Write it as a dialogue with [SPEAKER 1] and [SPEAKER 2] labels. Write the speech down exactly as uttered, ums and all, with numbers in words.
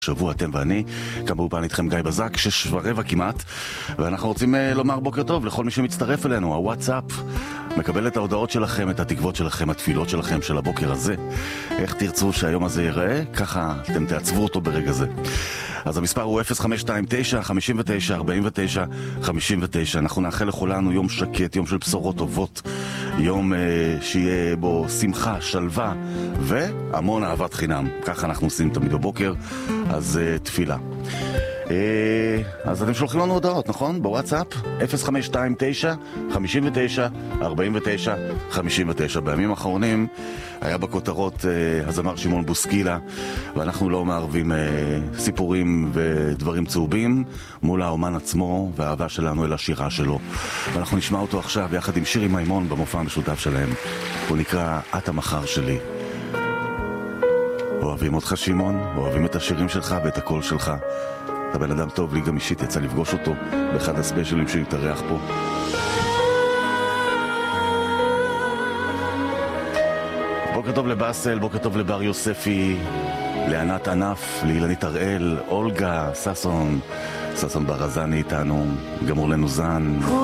[SPEAKER 1] שבוע אתם ואני, כאן באולפן איתכם גיא בזק, שש ורבע כמעט, ואנחנו רוצים uh, לומר בוקר טוב לכל מי שמצטרף אלינו. הוואטסאפ מקבל את ההודעות שלכם, את התקוות שלכם, התפילות שלכם של הבוקר הזה. איך תרצו שהיום הזה ייראה, ככה אתם תעצבו אותו ברגע זה. אז המספר הוא אפס חמש שתיים תשע חמש תשע ארבע תשע חמש תשע. אנחנו נאחל לכולנו יום שקט, יום של בשורות טובות, יום uh, שיהיה בו שמחה, שלווה והמון אהבת חינם. ככה אנחנו עושים תמיד בבוקר, אז uh, תפילה. Uh, אז אתם שולחים לנו הודעות, נכון? בוואטסאפ אפס חמש שתיים תשע חמש תשע ארבע תשע חמש תשע. בימים האחרונים היה בכותרות uh, הזמר שמעון בוסקילה, ואנחנו לא מערבים uh, סיפורים ודברים צהובים מול האומן עצמו והאהבה שלנו אל השירה שלו, ואנחנו נשמע אותו עכשיו יחד עם שירי מימון במופע המשותף שלהם. הוא נקרא את המחר שלי. אוהבים אותך שמעון, אוהבים את השירים שלך ואת הקול שלך. אתה בן אדם טוב, לי גם אישית יצא לפגוש אותו באחד הספיישלים שהתארח פה. בוקר טוב לבאסל, בוקר טוב לבר יוספי, לענת ענף, לאילנית הראל, אולגה, ססון, ססון ברזני איתנו, גם אורלנו זן.